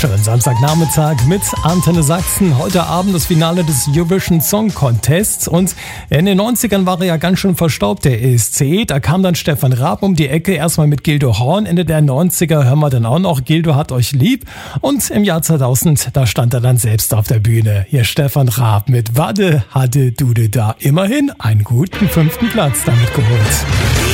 Schönen Samstagnachmittag mit Antenne Sachsen. Heute Abend das Finale des Eurovision Song Contests. Und in den 90ern war er ja ganz schön verstaubt, der ESC. Da kam dann Stefan Raab um die Ecke, erstmal mit Gildo Horn. Ende der 90er hören wir dann auch noch Gildo hat euch lieb. Und im Jahr 2000, da stand er dann selbst auf der Bühne. Hier Stefan Raab mit Wadde, Hadde, Dude da. Immerhin einen guten 5. Platz damit geholt.